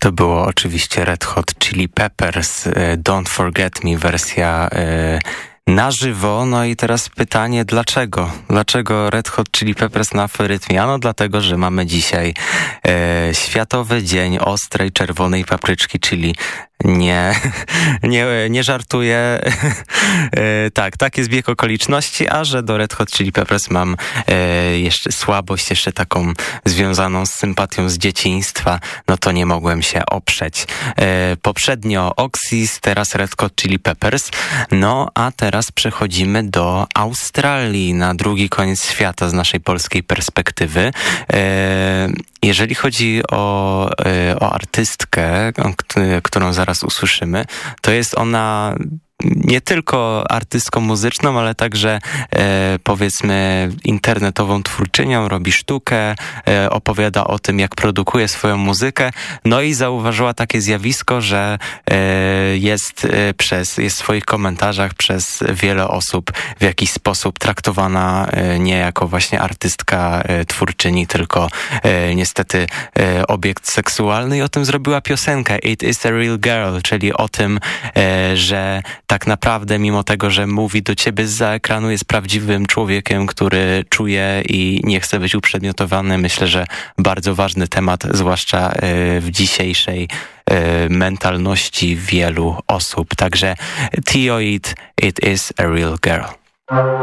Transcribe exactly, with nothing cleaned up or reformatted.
To było oczywiście Red Hot Chili Peppers, Don't Forget Me, wersja na żywo. No i teraz pytanie, dlaczego? Dlaczego Red Hot Chili Peppers na aforytmie? Ano dlatego, że mamy dzisiaj e, Światowy Dzień Ostrej Czerwonej Papryczki, czyli nie, nie, nie żartuję. e, tak, tak jest bieg okoliczności, a że do Red Hot Chili Peppers mam e, jeszcze słabość, jeszcze taką związaną z sympatią z dzieciństwa, no to nie mogłem się oprzeć. E, poprzednio Oxys, teraz Red Hot Chili Peppers, no a teraz przechodzimy do Australii, na drugi koniec świata z naszej polskiej perspektywy. E, jeżeli chodzi o, o artystkę, którą zaraz usłyszymy, to jest ona nie tylko artystką muzyczną, ale także e, powiedzmy internetową twórczynią, robi sztukę, e, opowiada o tym, jak produkuje swoją muzykę, no i zauważyła takie zjawisko, że e, jest e, przez, jest w swoich komentarzach przez wiele osób w jakiś sposób traktowana e, nie jako właśnie artystka, e, twórczyni, tylko e, niestety e, obiekt seksualny, i o tym zrobiła piosenkę It is a real girl, czyli o tym, e, że tak naprawdę, mimo tego, że mówi do ciebie zza ekranu, jest prawdziwym człowiekiem, który czuje i nie chce być uprzedmiotowany. Myślę, że bardzo ważny temat, zwłaszcza w dzisiejszej mentalności wielu osób. Także T O It, It is a real girl.